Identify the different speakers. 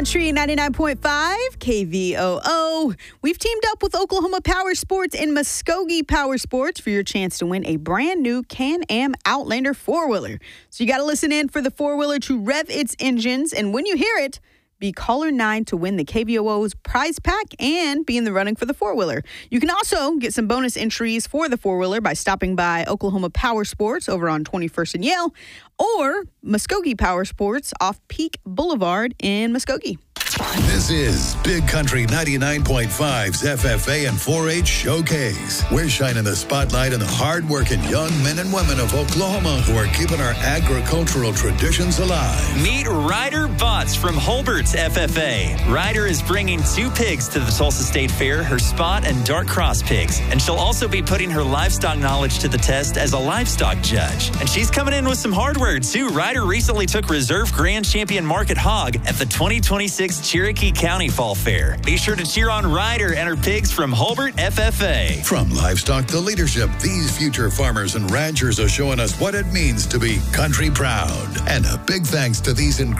Speaker 1: Country 99.5 KVOO. We've teamed up with Oklahoma Power Sports and Muskogee Power Sports for your chance to win a brand new Can-Am Outlander four-wheeler. So you got to listen in for the four-wheeler to rev its engines, and when you hear it, be caller 9 to win the KVOO's prize pack and be in the running for the four-wheeler. You can also get some bonus entries for the four-wheeler by stopping by Oklahoma Power Sports over on 21st and Yale or Muskogee Power Sports off Peak Boulevard in Muskogee.
Speaker 2: This is Big Country 99.5's FFA and 4-H Showcase. We're shining the spotlight on the hard-working young men and women of Oklahoma who are keeping our agricultural traditions alive.
Speaker 3: Meet Ryder Botts from Holbert's FFA. Ryder is bringing 2 pigs to the Tulsa State Fair, her spot and dark cross pigs. And she'll also be putting her livestock knowledge to the test as a livestock judge. And she's coming in with some hardware, too. Ryder recently took Reserve Grand Champion Market Hog at the 2026 Cherokee County Fall Fair. Be sure to cheer on Ryder and her pigs from Holbert FFA.
Speaker 2: From livestock to leadership, these future farmers and ranchers are showing us what it means to be country proud. And a big thanks to these